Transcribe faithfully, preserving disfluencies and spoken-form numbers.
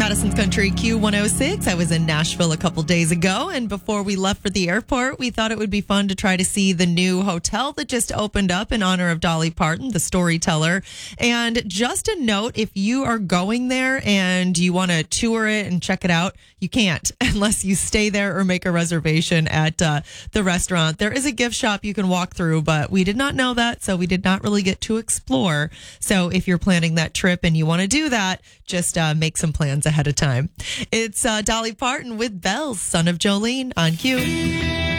Madison's Country Q one oh six. I was in Nashville a couple days ago, and before we left for the airport, we thought it would be fun to try to see the new hotel that just opened up in honor of Dolly Parton, the storyteller. And just a note, if you are going there and you want to tour it and check it out, you can't unless you stay there or make a reservation at uh, the restaurant. There is a gift shop you can walk through, but we did not know that, so we did not really get to explore. So if you're planning that trip and you want to do that, just uh, make some plans ahead of time. It's uh, Dolly Parton with Bells, Son of Jolene on Q.